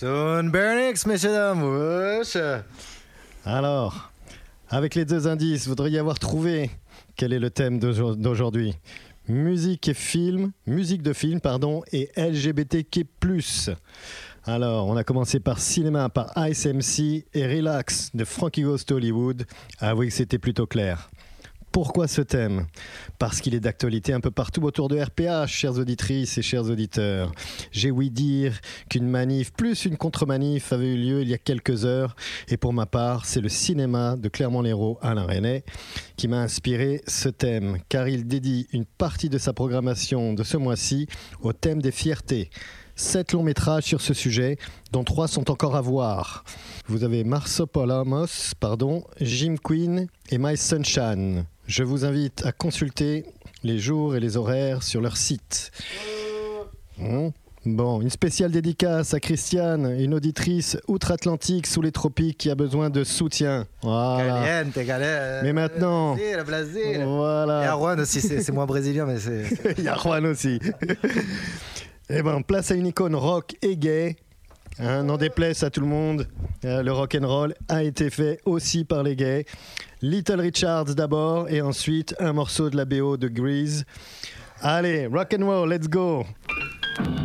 Soon Bernix, messieurs dames. Wesh. Alors, avec les deux indices, vous devriez avoir trouvé quel est le thème d'aujourd'hui. Musique de film, et LGBTQ+. Alors, on a commencé par cinéma, par Ice MC et Relax de Frankie Goes to Hollywood. Avouez que c'était plutôt clair. Pourquoi ce thème ? Parce qu'il est d'actualité un peu partout autour de RPH, chères auditrices et chers auditeurs. J'ai ouï dire qu'une manif plus une contre-manif avait eu lieu il y a quelques heures. Et pour ma part, c'est le cinéma de Clermont-Lérault, Alain Resnais, qui m'a inspiré ce thème. Car il dédie une partie de sa programmation de ce mois-ci au thème des fiertés. 7 longs métrages sur ce sujet, dont 3 sont encore à voir. Vous avez Marsopolamos, Jim Queen et My Sunshine. Je vous invite à consulter les jours et les horaires sur leur site. Bon, une spéciale dédicace à Christiane, une auditrice outre-Atlantique sous les tropiques qui a besoin de soutien. Voilà. Caliente. Mais maintenant, voilà. Et à Juan aussi, c'est moins brésilien, mais c'est... Il y a Juan aussi. Eh ben, place à une icône rock et gay. N'en déplaise à tout le monde, le rock'n'roll a été fait aussi par les gays. Little Richards d'abord et ensuite un morceau de la BO de Grease. Allez, rock'n'roll, let's go.